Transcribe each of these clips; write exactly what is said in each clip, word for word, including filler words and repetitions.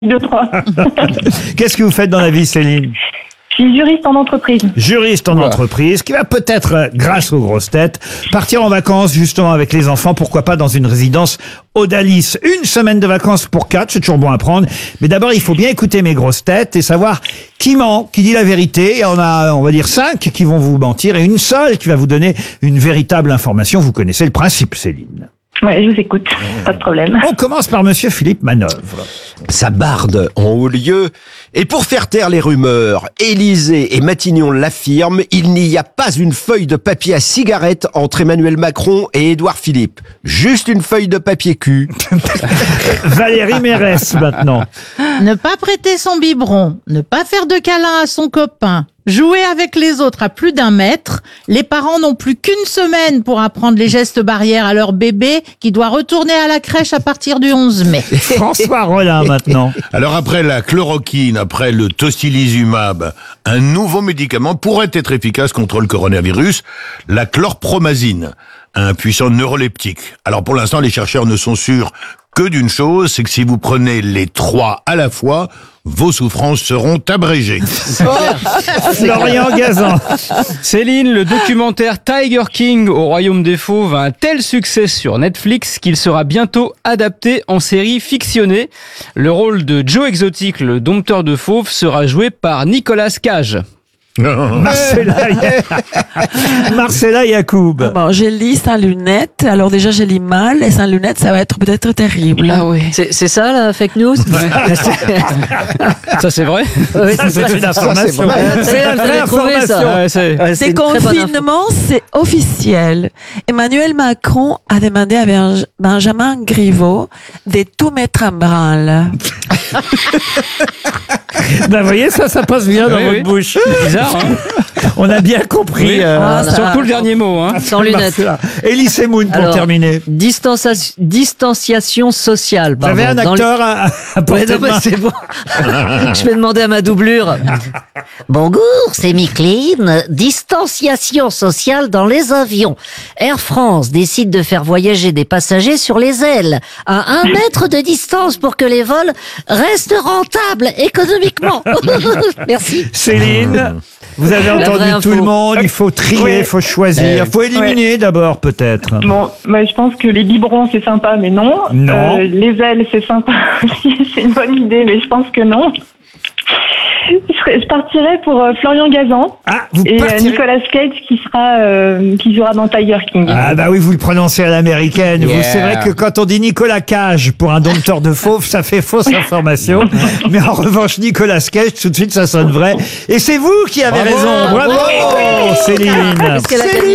Deux, trois. Qu'est-ce que vous faites dans la vie, Céline? Je suis juriste en entreprise. Juriste en entreprise, qui va peut-être, euh, grâce aux grosses têtes, partir en vacances justement avec les enfants, pourquoi pas dans une résidence Odalis. Une semaine de vacances pour quatre, c'est toujours bon à prendre. Mais d'abord, il faut bien écouter mes grosses têtes et savoir qui ment, qui dit la vérité. Et on a, on va dire, cinq qui vont vous mentir et une seule qui va vous donner une véritable information. Vous connaissez le principe, Céline. Ouais, je vous écoute. Pas de problème. On commence par Monsieur Philippe Manœuvre. Ça barde en haut lieu. Et pour faire taire les rumeurs, Élysée et Matignon l'affirment, il n'y a pas une feuille de papier à cigarette entre Emmanuel Macron et Édouard Philippe. Juste une feuille de papier cul. Valérie Mérès, maintenant. Ne pas prêter son biberon, ne pas faire de câlin à son copain, jouer avec les autres à plus d'un mètre. Les parents n'ont plus qu'une semaine pour apprendre les gestes barrières à leur bébé qui doit retourner à la crèche à partir du onze mai. François Rollin, maintenant. Alors après la chloroquine, après le tocilizumab, un nouveau médicament pourrait être efficace contre le coronavirus, la chlorpromazine, un puissant neuroleptique. Alors pour l'instant, les chercheurs ne sont sûrs que d'une chose, c'est que si vous prenez les trois à la fois, vos souffrances seront abrégées. Florian Gazan. Céline, le documentaire Tiger King au Royaume des Fauves a un tel succès sur Netflix qu'il sera bientôt adapté en série fictionnée. Le rôle de Joe Exotic, le dompteur de fauves, sera joué par Nicolas Cage. Marcella, Marcella Yacoub. Bon, je lis sans lunettes. Alors déjà, je lis mal et sans lunettes, ça va être peut-être terrible. Ah oui. C'est, c'est ça la fake news? Ça c'est vrai? Oui, Ça, c'est une information. C'est une vraie information. Ouais, c'est... Ouais, c'est Les une très bonne info. confinements, c'est officiel. Emmanuel Macron a demandé à Benj- Benjamin Griveaux de tout mettre en branle. Ben, vous voyez, ça, ça passe bien dans Oui, votre oui. bouche. Bizarre, hein? On a bien compris. Oui. euh, Ah, ça Surtout va. le dernier mot, hein. Sans lunettes. Marcella. Elie Semoun, pour Alors, terminer. Distancia- distanciation sociale. Vous Pardon, avez un dans les- acteur à, à Ouais, portée non, de mais main. c'est bon. Je vais demander à ma doublure. Bonjour, c'est Micheline. Distanciation sociale dans les avions. Air France décide de faire voyager des passagers sur les ailes, à un mètre de distance pour que les vols restent rentables économiquement. Merci. Céline, vous avez La entendu vraie tout info. le monde. Il faut trier, il faut choisir. Il faut éliminer d'abord, peut-être. Bon, bah, je pense que les biberons, c'est sympa, mais non. Non. Euh, les ailes, c'est sympa aussi. C'est une bonne idée, mais je pense que non. Je, serais- je partirais pour euh, Florian Gazan Ah, vous et euh, partirez- Nicolas Cage qui sera euh, qui jouera dans Tiger King. Ah bah oui, vous le prononcez à l'américaine. Vous, Yeah. c'est vrai que quand on dit Nicolas Cage pour un dompteur de fauves, ça fait fausse information. Mais en revanche, Nicolas Cage, tout de suite, ça sonne vrai. Et c'est vous qui avez Bravo. raison. Bravo, Céline. Qu'est-ce qu'elle a gagné?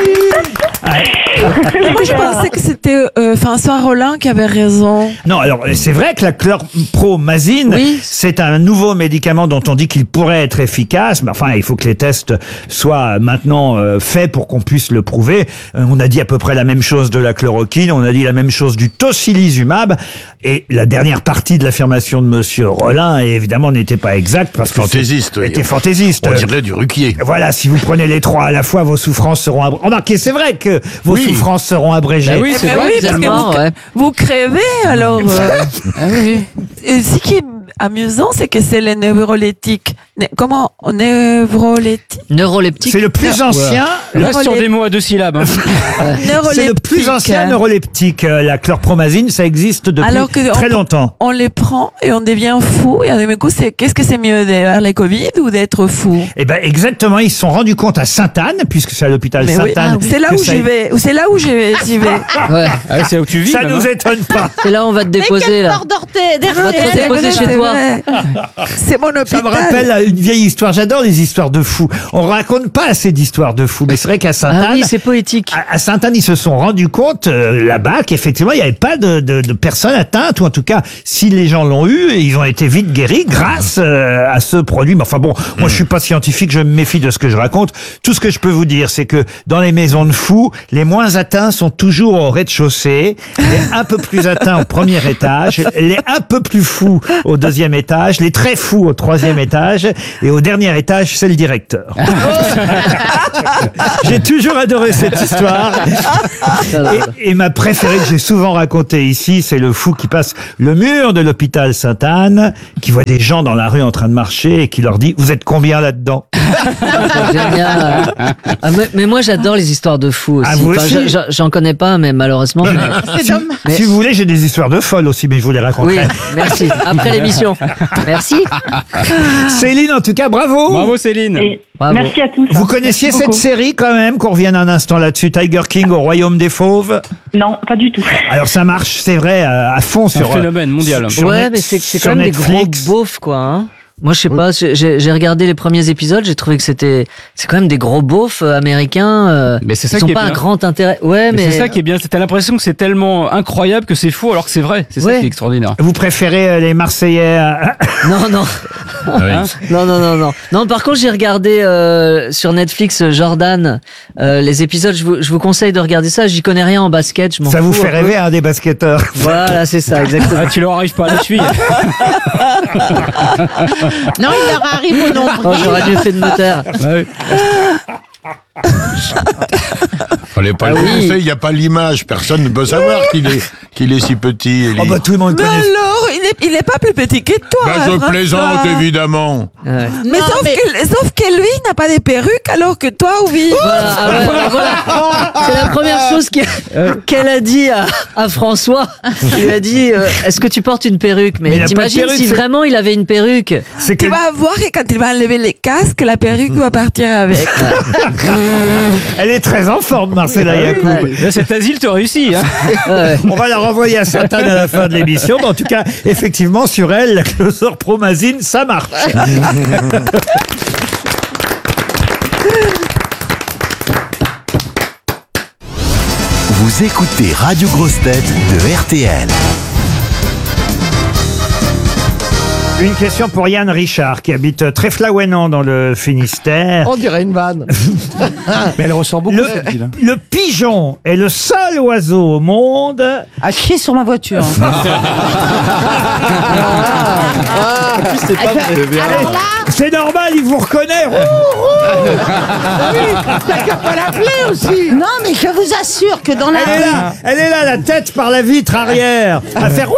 Moi, je pensais que c'était euh, François Rollin qui avait raison. Non, alors c'est vrai que la chlorpromazine, Oui. c'est un nouveau médicament dont on dit qu'il pourrait être efficace, mais enfin, il faut que les tests soient maintenant euh, faits pour qu'on puisse le prouver. Euh, on a dit à peu près la même chose de la chloroquine, on a dit la même chose du tocilizumab, et la dernière partie de l'affirmation de Monsieur Rollin, évidemment, n'était pas exacte parce que Fantaisiste, oui. était fantaisiste. On dirait du Ruquier. Voilà, si vous prenez les trois à la fois, vos souffrances seront abrégées. Remarquez, c'est vrai que vos Oui. souffrances seront abrégées. Bah oui, c'est Mais vrai. oui, parce que finalement, vous, ouais. vous crevez, alors. euh, Ah oui. et ce qui est amusant, c'est que c'est les neuroleptiques. Ne- Comment Neuroleptiques Neuroleptique. C'est le plus ancien, On reste sur des mots à deux syllabes, hein. c'est le plus ancien neuroleptique. Euh, La chlorpromazine, ça existe depuis Alors que très on- longtemps. On les prend et on devient fou. Et d'un coup, c'est qu'est-ce que c'est mieux d'avoir les Covid ou d'être fou? Eh ben exactement, ils se sont rendus compte à Sainte-Anne, puisque c'est à l'hôpital Mais oui, Sainte-Anne. c'est là que où ça- j'y vais. Ou c'est là où j'y vais. j'y vais. Ouais. Ah, c'est là où tu vis. Ça même, nous hein. étonne pas. C'est là où on va te Mais déposer, quelle là. porte d'orthé On va te déposer C'est chez toi. vrai. C'est mon hôpital. Ça me rappelle euh, une vieille histoire. J'adore les histoires de fous. On raconte pas assez d'histoires de fous, mais c'est vrai qu'à Sainte-Anne, Ah oui, c'est poétique. à à Sainte-Anne, ils se sont rendus compte euh, là-bas qu'effectivement, il n'y avait pas de, de, de personnes atteintes, ou en tout cas, si les gens l'ont eu, ils ont été vite guéris grâce euh, à ce produit. Mais enfin bon, moi je suis pas scientifique, je me méfie de ce que je raconte. Tout ce que je peux vous dire, c'est que dans les maisons de fous, les moins atteints sont toujours au rez-de-chaussée, les un peu plus atteints au premier étage, les un peu plus fous au deuxième étage, les très fous au troisième étage, et au dernier étage, c'est le directeur. J'ai toujours adoré cette histoire. Et, et ma préférée que j'ai souvent racontée ici, c'est le fou qui passe le mur de l'hôpital Sainte-Anne, qui voit des gens dans la rue en train de marcher et qui leur dit « Vous êtes combien là-dedans ?» C'est génial. Ah, mais, mais moi, j'adore les histoires de fous aussi. Ah, vous Enfin, aussi je- je- J'en connais pas, mais malheureusement. C'est dommage. Mais- Si vous voulez, j'ai des histoires de folles aussi, mais je vous les Oui, raconterai. merci. Après l'émission. Merci. Céline, en tout cas, bravo. Bravo Céline. Et Bravo. merci à tous. Vous connaissiez Merci cette beaucoup. série quand même, qu'on revienne un instant là-dessus, Tiger King au Royaume des Fauves? Non, pas du tout. Alors ça marche, c'est vrai, à, à fond C'est un sur... phénomène mondial. sur Ouais, Net- mais c'est c'est sur quand même des gros Netflix. beaufs, quoi. Hein. Moi, je sais pas, j'ai j'ai regardé les premiers épisodes, j'ai trouvé que c'était, c'est quand même des gros beaufs euh, américains. Euh, Mais c'est ça qui ont qui est pas bien. un grand intérêt. Ouais, Mais mais. c'est ça qui est bien, c'est t'as l'impression que c'est tellement incroyable que c'est faux alors que c'est vrai. C'est ça Ouais. qui est extraordinaire. Vous préférez euh, les Marseillais à- Non, non. Hein Non, non, non, non. Non, par contre, j'ai regardé euh, sur Netflix euh, Jordan euh, les épisodes. Je vous, je vous conseille de regarder ça. J'y connais rien en basket. Je m'en Ça vous fous fait un peu. rêver, hein, des basketteurs. Voilà, c'est ça, exactement. Ah, tu leur arrives pas à la cheville. Non, il leur arrive au nombre. Oh, j'aurais mieux fait de me taire. Fallait pas Ah le oui. dénoncer, il n'y a pas l'image. Personne ne peut savoir qu'il est, qu'il est si petit. Elie. Oh bah tout le monde Mais connaît. alors, il est, il est pas plus petit que toi. Bah, hein, je François. plaisante, évidemment. Ouais. Mais, Non, sauf, mais- Que, sauf que lui, il n'a pas de perruque, alors que toi, oui. Voilà, ah ouais, bah voilà. C'est la première chose qu'elle qu'elle a dit à, à François. Il lui a dit euh, est-ce que tu portes une perruque? Mais il Mais a pas de t'imagines perruque, si c'est- vraiment il avait une perruque? C'est que Tu vas voir que quand il va enlever les casques, la perruque va partir avec. elle est très en forme, Marcella Yacoub. Là, cet asile, tu réussi. Hein. Ouais. On va la renvoyer à Sainte-Anne à la fin de l'émission. Mais en tout cas, effectivement, sur elle, la chlorpromazine, ça marche. Vous écoutez Radio Grosse Tête de R T L. Une question pour Yann Richard, qui habite Tréflaouénan dans le Finistère. On dirait une vanne. Mais elle ressort beaucoup Le, cette ville. le pigeon est le seul oiseau au monde. À chier sur ma voiture. Alors là, c'est normal, il vous reconnaît. T'as qu'à pas l'appeler aussi. Non, mais je vous assure que dans la Elle est rue, là, elle est là, la tête par la vitre arrière, à faire.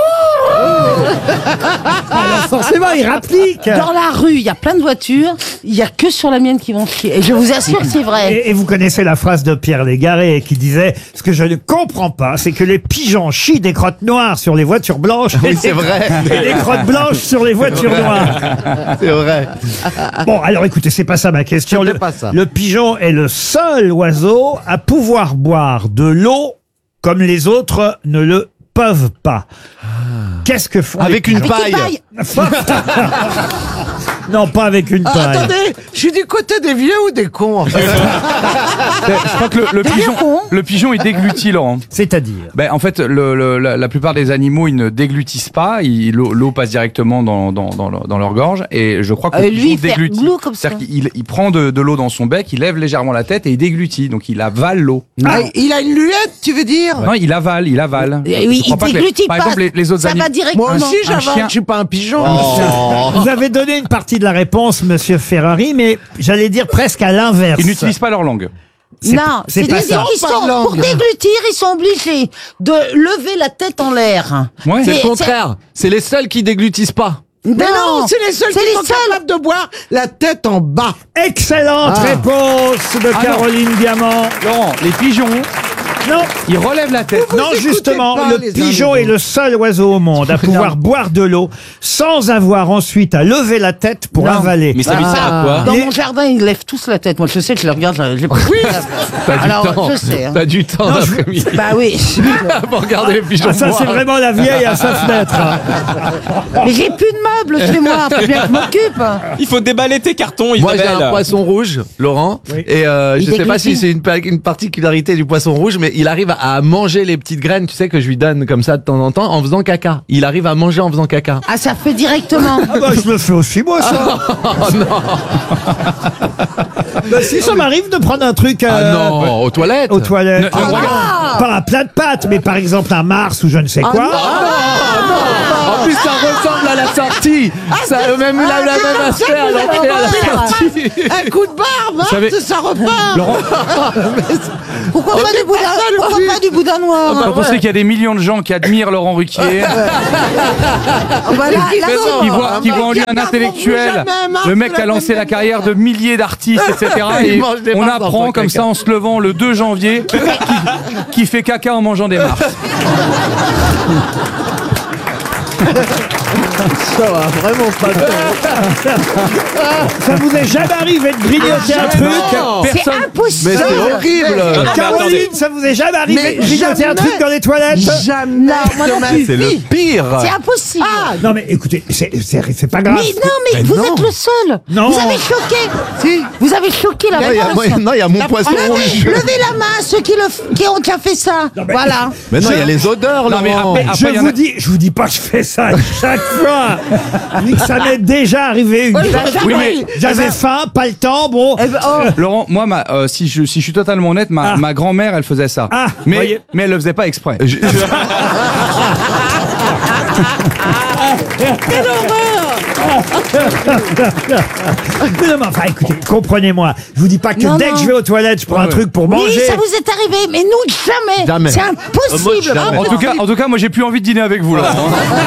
Alors forcément, il rapplique. dans la rue, il y a plein de voitures. Il y a que sur la mienne qui vont chier. Et je vous assure que c'est vrai. Et, et vous connaissez la phrase de Pierre Légaré qui disait « Ce que je ne comprends pas, c'est que les pigeons chient des crottes noires sur les voitures blanches et, c'est vrai. et des crottes blanches sur les voitures noires. C'est vrai. » Bon, alors écoutez, c'est pas ça ma question. Le, C'était pas ça. le pigeon est le seul oiseau à pouvoir boire de l'eau comme les autres ne le peuvent pas. Qu'est-ce que font Avec les une pigeons paille. Non, pas avec une Ah, paille. attendez, je suis du côté des vieux ou des cons en fait. Je crois que le, le pigeon, le pigeon, il déglutit, Laurent. C'est-à-dire Ben, en fait, le, le- la, la plupart des animaux, ils ne déglutissent pas. Ils- L'eau l'eau passe directement dans, dans, dans, leur- dans leur gorge. Et je crois que Euh, le lui, pigeon il fait déglutit. glou comme ça. C'est-à-dire qu'il il prend de, de l'eau dans son bec, il lève légèrement la tête et il déglutit. Donc il avale l'eau. Ah, il a une luette, tu veux dire? Non, il avale, il avale. Eh oui, Je crois il pas que les- déglutit Par pas. exemple, les, les autres Ça animaux. va directement. Moi aussi, Un j'avale, chien. je suis pas un pigeon. Vous avez donné une partie de la réponse, monsieur Ferrari, mais j'allais dire presque à l'inverse. Ils n'utilisent pas leur langue. C'est- Non, c'est c'est pas des- ça. ils sont, Par langue. pour déglutir, ils sont obligés de lever la tête en l'air. Ouais. C'est- C'est les seuls qui déglutissent pas. Mais non, c'est les seuls c'est qui les sont seuls. capables de boire la tête en bas. Excellente Ah. réponse de Ah non. Caroline Diamant. Laurent, les pigeons, Non, ils relèvent la tête. non, écoutez justement, pas le les pigeon animaux. est le seul oiseau au monde à pouvoir boire de l'eau sans avoir ensuite à lever la tête pour Non. avaler. Mais ça lui sert à quoi Dans Les- mon jardin, ils lèvent tous la tête. Moi, je sais, je les regarde. Je les... Alors, je sais. hein. T'as du temps Non, je- l'après-midi Bah oui. pour regarder les pigeons Ah, ça, c'est boire. vraiment la vieille à sa fenêtre. Mais j'ai plus de meubles chez moi. Faut bien que je m'occupe. Il faut déballer tes cartons, Moi, j'ai Isabelle. un poisson rouge, Laurent, Oui. et euh, Il je sais pas déglutit. si c'est une, pa- une particularité du poisson rouge, mais il arrive à, à manger les petites graines, tu sais, que je lui donne comme ça de temps en temps, en faisant caca. Il arrive à manger en faisant caca. Ah, ça fait directement. Ah bah, je le fais aussi, moi, ça. Oh non Bah, si, ça m'arrive de prendre un truc euh, Ah non, aux toilettes. aux toilettes. Ne- ne Ah, regarde- pas un plat de pâtes, mais par exemple un Mars ou je ne sais quoi. Ah plus, ça ressemble à la sortie. Ça a même eu la, la même aspect à l'entrée, à la sortie. Un coup de barre, Marthe, savez- ça repart. Laurent, Pourquoi pas du boudin, pourquoi pas du boudin noir? quand on sait qu'il y a des millions de gens qui admirent Laurent Ruquier, Voilà, là, qui voient, qui voient en lui un intellectuel, le mec qui a lancé la carrière de milliers d'artistes, et cetera. Il Et mange des on marques dans apprend son comme caca. ça en se levant le deux janvier qui, qui fait caca en mangeant des marques. Ça va vraiment pas Ça vous est jamais arrivé de grignoter un truc? c'est impossible. Mais c'est horrible. Caroline, ça vous est jamais arrivé Mais de grignoter un jamais. truc dans les toilettes? Jamais. Non, moi non plus. C'est le pire. C'est impossible. Ah, non mais écoutez, c'est c'est- c'est pas grave. Mais non, mais, vous êtes le seul. Non. Vous avez choqué. Si. Vous avez choqué la Non, il y a- France. non, il y a mon poisson Levez, rouge. levez la main, ceux qui, le, f- qui ont déjà fait ça. Non, mais- Voilà. Mais non, il y a les odeurs, Non, mais Laurent. après- Je il y en vous a- dis, je vous dis pas que je fais ça chaque fois. Je dis que ça m'est déjà arrivé une Oui, fois. bah, Oui, mais- J'avais faim, pas le temps, bon. Eh ben, oh. Laurent, moi, ma, euh, si, je, si je suis totalement honnête, ma, Ah. ma grand-mère, elle faisait ça. Ah, mais, voyez. mais elle le faisait pas exprès. Je- Mais non, mais enfin, écoutez, comprenez-moi. Je vous dis pas que Non, dès non. que je vais aux toilettes, je prends Ouais, un ouais. truc pour Oui, manger. ça vous est arrivé, mais nous, jamais. Jamais. C'est impossible. jamais. En tout cas, en tout cas, moi, j'ai plus envie de dîner avec vous, Laurent.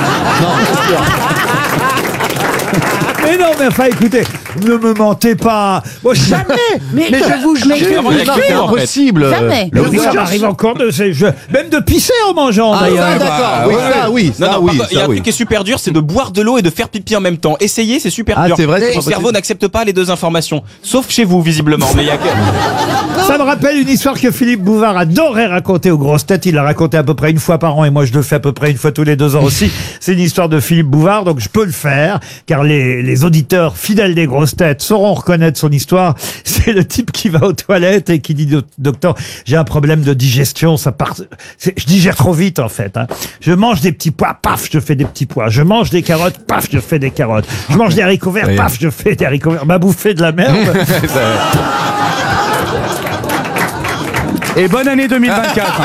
Mais non, mais enfin, écoutez, ne me mentez pas. Moi, je- Jamais. Mais, Mais je vous jure, mais je vous non, c'est jure. impossible. Jamais. Mais oui, ça m'arrive encore de ces jeux. Même de pisser en mangeant, Ah, d'ailleurs. d'accord. Oui, ça, oui, Non, ça, non, oui, par contre, il y a ça, un oui. truc qui est super dur, c'est de boire de l'eau et de faire pipi en même temps. Essayez, c'est super Ah, dur. c'est vrai, c'est Mon pas possible. cerveau n'accepte pas les deux informations. Sauf chez vous, visiblement. Mais il y a que... Ça me rappelle une histoire que Philippe Bouvard adorait raconter aux grosses têtes. Il la racontait à peu près une fois par an et moi je le fais à peu près une fois tous les deux ans aussi. C'est une histoire de Philippe Bouvard, donc je peux le faire car les, les auditeurs fidèles des grosses têtes sauront reconnaître son histoire. C'est le type qui va aux toilettes et qui dit Do- docteur, j'ai un problème de digestion, ça part, c'est- je digère trop vite en fait. Hein. Je mange des petits pois, paf, je fais des petits pois. Je mange des carottes, paf, je fais des carottes. Je mange des haricots verts, Oui. paf, je fais des haricots verts. M'a bouffé de la merde. Et bonne année deux mille vingt-quatre.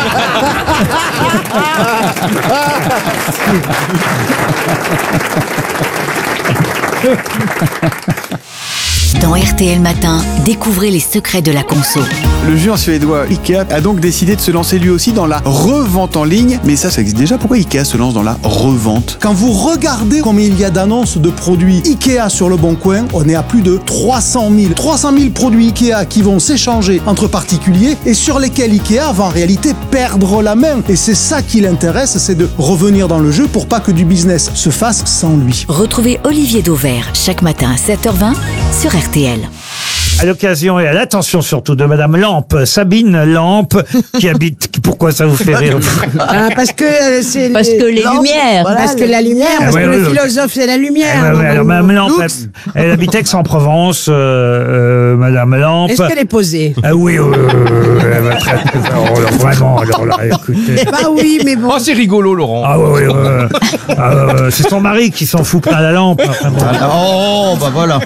Dans R T L Matin, découvrez les secrets de la conso. Le géant suédois Ikea a donc décidé de se lancer lui aussi dans la revente en ligne. Mais ça, ça existe déjà. Pourquoi Ikea se lance dans la revente? Quand vous regardez combien il y a d'annonces de produits Ikea sur le Bon Coin, on est à plus de trois cent mille. trois cent mille produits Ikea qui vont s'échanger entre particuliers et sur lesquels Ikea va en réalité perdre la main. Et c'est ça qui l'intéresse, c'est de revenir dans le jeu pour pas que du business se fasse sans lui. Retrouvez Olivier Dauvert chaque matin à sept heures vingt sur R T L. À l'occasion et à l'attention surtout de Madame Lampe, Sabine Lampe, qui habite. Pourquoi ça vous fait rire? Ah, parce que euh, c'est Parce que les lampes, lumières. voilà, parce que la lumière, Ah, parce ouais, que ouais, le ouais. philosophe c'est la Eh lumière. ouais, ouais, alors Madame Lampe, Oups. elle, elle habite Aix-en-Provence, euh, euh, Madame Lampe. Est-ce qu'elle est posée? Ah oui, euh, elle va très, très- alors, alors, vraiment, alors là, écoutez. Bah oui, mais bon. Oh, c'est rigolo, Laurent. Ah oui, oui, ouais. Ah, ouais, c'est son mari qui s'en fout plein la lampe. Enfin, bon. Oh, bah voilà.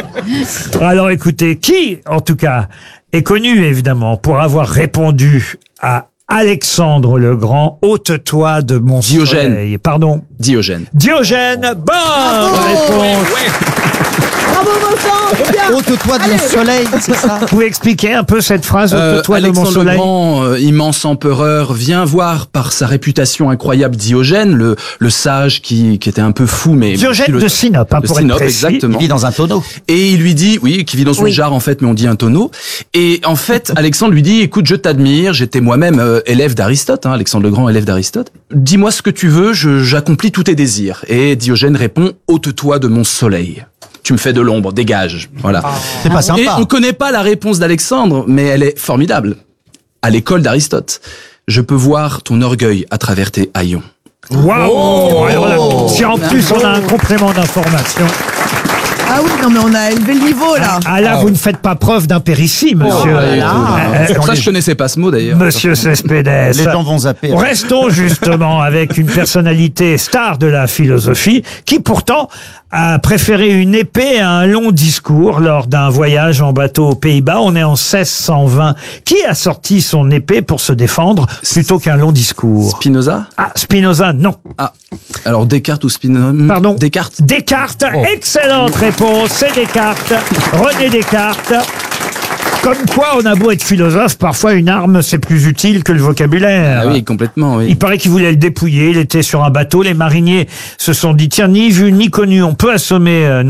Alors écoutez, qui, en tout cas, est connu évidemment pour avoir répondu à Alexandre le Grand, ôte-toi de mon Diogène. soleil. Pardon. Diogène. Diogène, bonne réponse. Bravo, Vincent. Bien. Ôte-toi de mon soleil, c'est ça. Vous pouvez expliquer un peu cette phrase, Euh, ôte-toi de mon Alexandre le soleil? Grand, euh, immense empereur, vient voir par sa réputation incroyable Diogène, le, le sage qui, qui était un peu fou, mais... Diogène qui le- de Sinope, hein, de pour être Sinope, précis. exactement. Il vit dans un tonneau. Et il lui dit, oui, qui vit dans une Oui. jarre en fait, mais on dit un tonneau. Et en fait, Alexandre lui dit, écoute, je t'admire, j'étais moi-même euh, élève d'Aristote, hein, Alexandre le Grand, élève d'Aristote. Dis-moi ce que tu veux, je, j'accomplis tous tes désirs. Et Diogène répond, ôte-toi de mon soleil. Tu me fais de l'ombre, dégage. Voilà. C'est pas sympa. Et on connaît pas la réponse d'Alexandre, mais elle est formidable. À l'école d'Aristote, je peux voir ton orgueil à travers tes haillons. Waouh! Alors là, si en plus on a un complément d'information. Ah oui, non, mais on a élevé le niveau, là. Ah là, vous ne faites pas preuve d'impéritie, monsieur. Oh, Euh, euh, c'est pour ça que je connaissais pas ce mot d'ailleurs. Monsieur Cespedes. Les gens vont zapper. Restons justement avec une personnalité star de la philosophie qui pourtant a préféré une épée à un long discours lors d'un voyage en bateau aux Pays-Bas. On est en seize cent vingt. Qui a sorti son épée pour se défendre plutôt qu'un long discours? Spinoza? Ah, Spinoza, non. Ah, alors Descartes ou Spinoza? Pardon? Descartes. Descartes, Oh. excellente réponse, c'est Descartes. René Descartes. Comme quoi, on a beau être philosophe, parfois une arme c'est plus utile que le vocabulaire. Ah oui, complètement, oui. Il paraît qu'il voulait le dépouiller, il était sur un bateau, les mariniers se sont dit tiens, ni vu ni connu, on peut assommer euh,